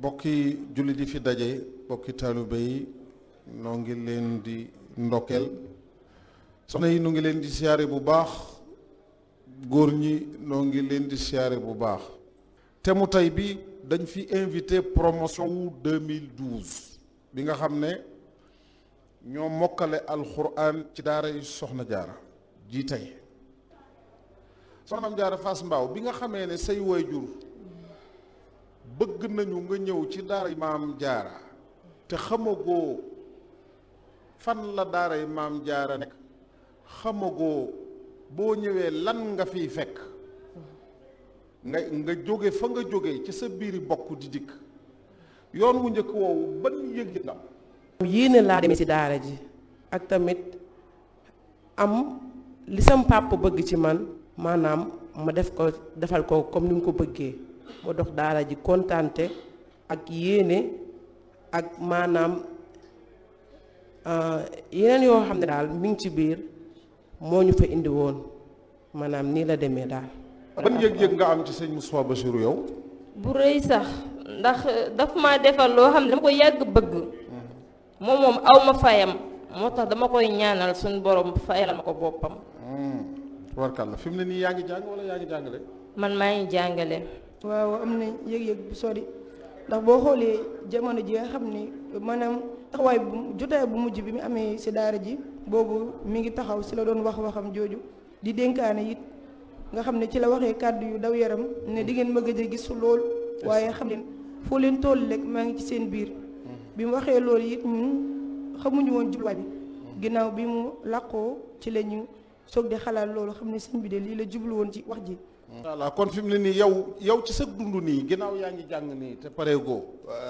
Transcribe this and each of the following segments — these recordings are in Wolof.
bokki jullit yi fi daje bokki taalibe yi noo ngi leen di ndokkeel soxna yi noo ngi leen di siyaare bu baax góor ñi noo ngi leen di siyaare bu baax te mu tey bi dañ fi invité promotion wu 2012 bi nga xam ne ñoo mokkale alxuraan ci daara yi soxna jaara ji tey soxna jaara Fass Mbao bi nga xamee ne say waajur bëgg nañu nga ñëw ci daara yi maam jaara te xamagoo fan la daara yi maam jaara nekk xamagoo boo ñëwee lan nga fiy fekk nga jóge fa nga jóge ci sa biiri bokk di dikk yoon wu njëkk woowu ban yëg ndam yéene laa demee ci daara ji ak tamit am li sam papa bëgg ci man maanaam ma defal ko comme ni mu ko bëggee ma dox daara ji kontaante ak yéene ak maanaam yeneen yoo xam ne daal mi ngi ci biir moo ñu fa indi woon maanaam nii la demee daal. ban yëg-yëg nga am ci sëñ Moustapha Bassirou yow. bu rëy sax ndax daf ma defal loo xam ne dama ko yàgg bëgg moom aw ma fayam moo tax dama koy ñaanal suñu borom fayal ma ko boppam. warkal la fi mu ne nii yaa ngi jàng wala yaa ngi jàngale. man maa ngi jàngale. waaw am na yëg-yëg bu sori ndax boo xoolee jamono ji nga xam ne maanaam taxawaay bu jotaay bu mujj bi mu amee si daara ji boobu mi ngi taxaw si la doon waxam jooju di dénkaane it nga xam ne ci la waxee kàddu yu daw yaram ne di ngeen ma gëj a gis lool waaye xam leen foo leen toll rek maa ngi ci seen biir bi mu waxee loolu it ñun xamuñu woon jubluwaay bi ginnaaw bi mu làqoo ci la ñu soog di xalaat loolu xam ne sëñ bi de lii la jublu woon ci wax ji. voilà kon fi mu ne nii yow ci sa dund nii ginnaaw yaa ngi jàng nii te pareegoo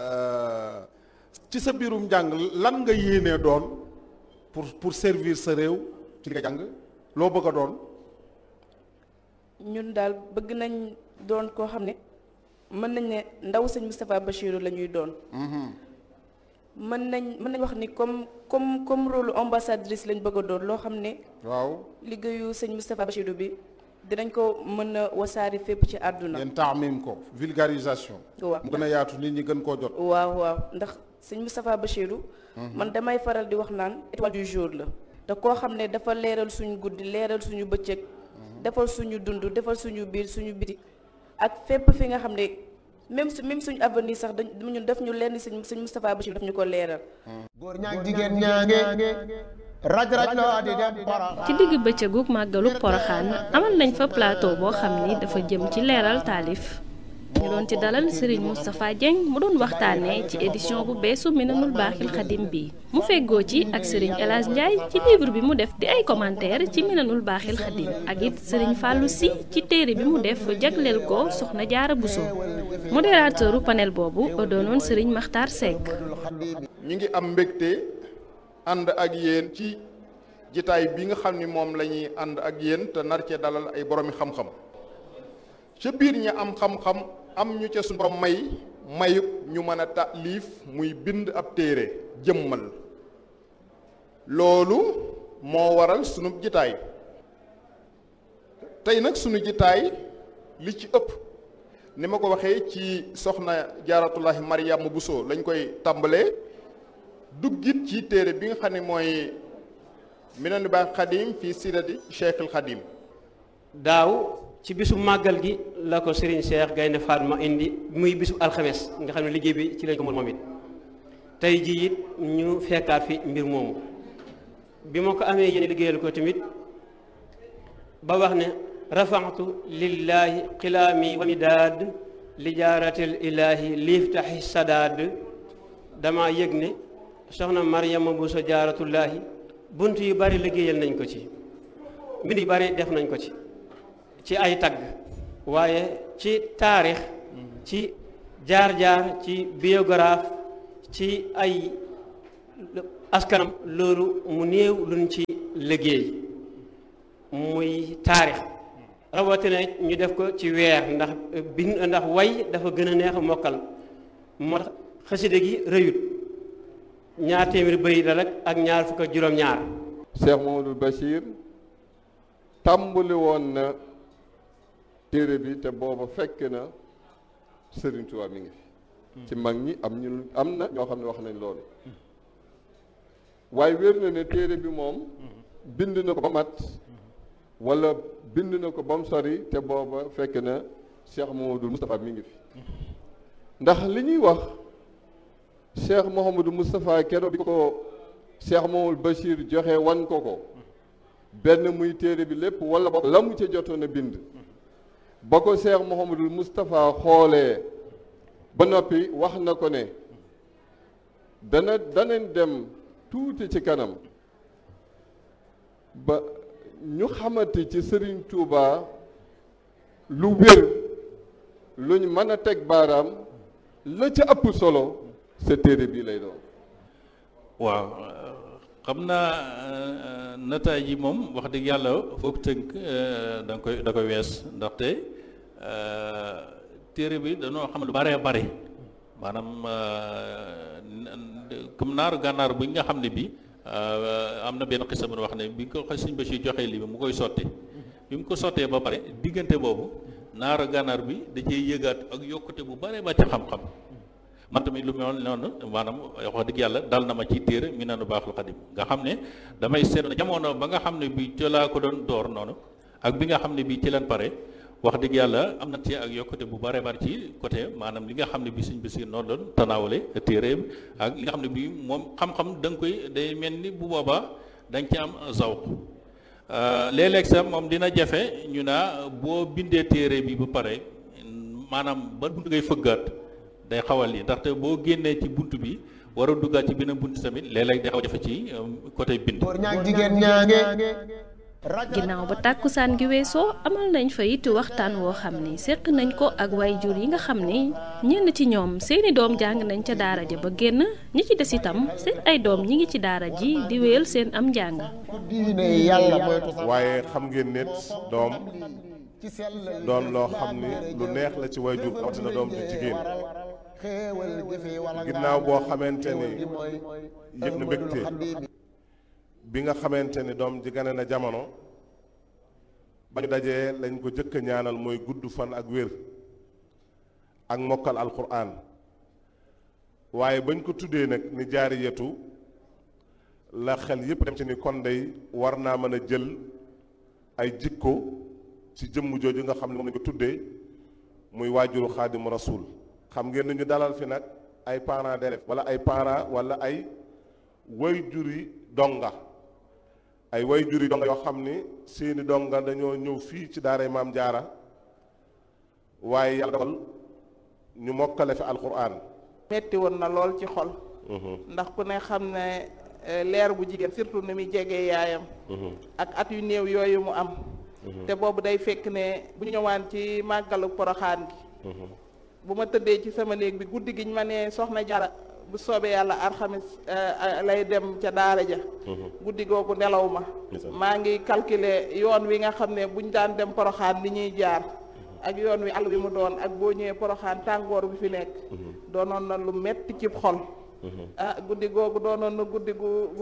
ci sa biirum jàng lan nga yéenee doon pour servir sa réew ci li nga jàng loo bëgg a doon. ñun daal bëgg nañ doon koo xam ne mën nañ ne ndaw sëñ Moustapha Bassirou la ñuy doon. mën nañ wax ni comme rôle ambassadrice lañ bëgg a doon loo xam ne. waaw liggéeyu sëñ Moustapha Bassirou bi. dinañ ko mën a wasaari fépp ci àdduna. ngeen taamim ko vulgarisation. waaw mu gën a yaatu nit ñi gën koo jot. waaw ndax sëñ Moustapha Bassirou. man damay faral di wax naan étoile du jour la. te koo xam ne dafa leeral suñu guddi leeral suñu bëccëg. defal suñu dund defal suñu biir suñu biti. ak fépp fi nga xam ne même suñu avenir sax ñun def ñu lenn sëñ Moustapha Bassirou daf ñu ko leeral. góor ñaag jigéen ñaange. raj loo di dem ci digg bëccëgu màggalu Poroxaan amal nañ fa plateau boo xam ni dafa jëm ci leeral taalif ñu doon ci dalal Serigne Moustapha Dieng mu doon waxtaanee ci édition bu beesu Minanul Baaxil Xadim bi mu feggoo ci ak Serigne El Hadj Ndiaye ci livre bi mu def di ay commentaire ci Minanul Baaxil Xadim ak it Serigne Fallou Sy ci téere bi mu def jagleel ko Soxna Jaara Bousso modérateuru panel boobu doonoon Serigne Makhtar Seck. ñu ngi am mbégte ànd ak yéen ci jitaay bi nga xam ni moom la ñuy ànd ak yéen te nar cee dalal ay boromi xam-xam ca biir ñi am xam-xam am ñu ca suñu borom mayub ñu mën a taalif muy bind ab téere jëmmal loolu moo waral sunu jitaay tey nag sunu jitaay li ci ëpp ni ma ko waxee ci soxna jaaratullahi Mariama Bousso lañ koy tàmbalee duggit ci téere bi nga xam ne mooy Minanul Baaxil Xadim fii sirati Cheikhul Xadim. daaw ci bisu màggal gi la ko Serigne Cheikh Gaynde Fatma indi muy bisu alxames nga xam ne liggéey bi ci lañ ko moom it tey jii it ñu fekkaat fi mbir moomu bi ma ko amee yéen liggéeyal ko tamit ba wax ne rafaatu lillahi xilaami wa midaad li jaaratil ilaahi liiftaxi sadaad dama yëg ne soxna Mariama Bousso jaaratullaahi bunt yu bari liggéeyal nañ ko ci mbind yu bari def nañ ko ci ay tagg waaye ci taarix ci jaar-jaar ci biographe ci ay askanam loolu mu néew luñ ci liggéey muy taarix rawatina ñu def ko ci weer ndax way dafa gën a neex a mokkal moo tax xaside gi rëyut 200 bëy la rek ak ñaar fukk ak juróom-ñaar. Cheikh Mamadou Bachir tàmbali woon na téere bi te booba fekk na Serigne Touba mi ngi fi ci mag ñi am na ñoo xam ne wax nañ loolu waaye wér na ne téere bi moom bind na ko ba mat wala bind na ko ba mu sori te booba fekk na Cheikh Mouhamadou Moustapha mi ngi fi ndax li ñuy wax Cheikh Mouhamadou Moustapha keroog bi ko Cheikh Mouhamadou Bachir joxe wan ko benn muy téere bi lépp wala ba la mu ca jotoon a bind ba ko Cheikh Mouhamadou Moustapha xoolee ba noppi wax na ko ne danañ dem tuuti ci kanam ba ñu xamante ci Serigne Touba lu wér luñ mën a teg baaraam la ca ëpp solo sa téere bii lay doon. waaw xam naa nataay yi moom wax dëgg yàlla foog tënk da koy wees ndaxte téere bi dañoo xam lu bare bare maanaam comme naaru gànnaar bi nga xam ne bi am na benn xisa bu wax ne bi ko Sëñ Bachir joxee lii bi mu koy sotti bi mu ko sottee ba pare diggante boobu naaru gànnaar bi da cee yëgaat ak yokkute bu bare ba ci xam-xam man tamit lu mel noonu maanaam wax dëgg yàlla dal na ma ci téere mi nanu baaxul xadim nga xam ne damay seetlu jamono ba nga xam ne bi ci laa ko doon door noonu ak bi nga xam ne bi ci leen pare wax dëgg yàlla am na ci ak yokkute bu bare bare ci côté maanaam li nga xam ne bi Sëñ Basiir noonu doon tanaawale téere ak li nga xam ne bi moom xam-xam da nga koy day mel ni bu boobaa da nga ci am zawq léeg-léeg sax moom dina jafe ñu naa boo bindee téere bi ba pare maanaam ba bunt ngay fëggaat day xawal yi ndaxte boo génnee ci bunt bi war a duggaat ci beneen bunt tamit léeg-léeg day xaw a jafe ci côté bind. ginnaaw ba tàkkusaan gi weesoo amal nañ fa it waxtaan woo xam ni seq nañ ko ak waajur yi nga xam ni ñenn ci ñoom seeni doom jàng nañ ca daara ja ba génn ñi ci des itam seen ay doom ñi ngi ci daara ji di wéyal seen am njàng. waaye xam ngeen nit doom doon loo xam ni lu neex la ci waajur rawatina doom ju jigéen ginnaaw boo xamante ni yëg na mbégte bi nga xamante ni doom ji gane na jamono ba ñu dajee lañ ko jëkk a ñaanal mooy gudd fan ak wér ak mokkal alquran waaye bañ ko tuddee nag ni jaariyatu la xel yépp dem ci ni kon day war naa mën a jël ay jikko ci jëmm jooju nga xam ne moom lañ ko tuddee muy waajuru xaadimu rasul xam ngeen ni ñu dalal fi nag ay parents d'élèves wala ay parents wala ay waajuri donga ay waajuri donga yoo xam ni seeni donga dañoo ñëw fii ci daaray maam jaara waaye yàlla dogal ñu mokkale fi alquran metti woon na lool ci xol ndax ku ne xam ne leer bu jigéen surtout ni muy jegee yaayam ak at yu néew yooyu mu am te boobu day fekk ne bu ñu ñëwaan ci màggalu poroxaan gi bu ma tëddee ci sama néeg bi guddi gi ñu ma ne soxna Jaara bu soobee yàlla alxamis lay dem ca daara ja guddi googu nelaw ma maa ngi calculer yoon wi nga xam ne buñ daan dem poroxaan li ñuy jaar ak yoon wi àll bi mu doon ak boo ñëwee poroxaan tàngoor bi fi nekk doonoon na lu metti ci xol guddi googu doonoon na guddi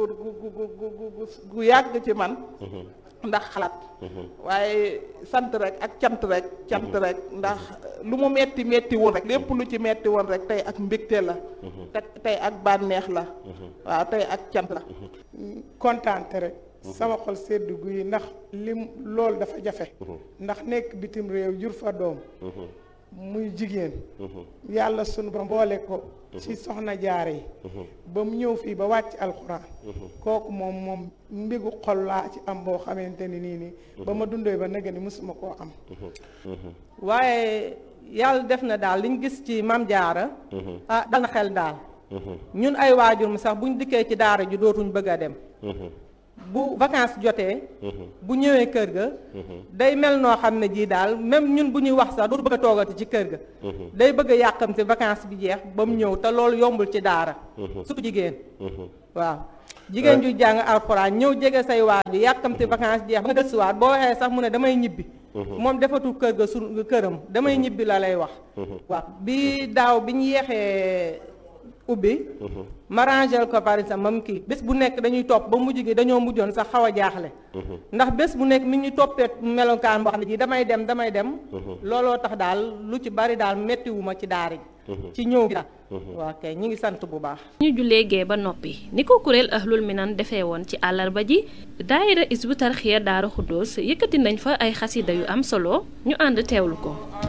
gu yàgg ci man ndax xalaat waaye sant rek ak cant rek ndax lu mu metti metti woon rek lépp lu ci metti woon rek tey ak mbégte la tey ak bànneex la waaw tey ak cant la kontaante rek sama xol sedd guy ndax lim loolu dafa jafe ndax nekk bitim réew jur fa doom muy jigéen yàlla sunu borom boole ko ci soxna jaare yi ba mu ñëw fii ba wàcc alxuraan kooku moom mbégu xol laa ci am boo xamante ni nii ba ma dundee ba nega ni mësuma koo am waaye yàlla def na daal liñ gis ci mam jaara dal na xel daal ñun ay waajur mu sax buñ dikkee ci daara ji dootuñ bëgg a dem bu vacances jotee bu ñëwee kër ga day mel noo xam ne jii daal même ñun bu ñuy wax sax dootu bëgg a toogati ci kër ga day bëgg a yàqamte vacances bi jeex ba mu ñëw te loolu yombul ci daara surtout jigéen waaw jigéen ju jàng alxuraan ñëw jege say waaju yàqamte vacances jeex ba nga gëstuwaat boo waxee sax mu ne damay ñibbi moom defatul kër ga këram damay ñibbi la lay wax waaw bi daaw bi ñu yeexee ubbi ma rangel ko par exemple mam kii bés bu nekk dañuy topp ba mujj gi dañoo mujjoon sax xaw a jaaxle ndax bés bu nekk mi ñu toppee melokaan boo xam ne ji damay dem looloo tax daal lu ci bari daal mettiwuma ci daara ji ci ñëw gi daal waa kay ñi ngi sant bu baax ñu jullee gee ba noppi ni ko kuréel Ahlul Minan defee woon ci àllarba ji daayira Hizbut Tarqiyyah Daaru Xuddoos yëkkati nañ fa ay xasida yu am solo ñu ànd teewlu ko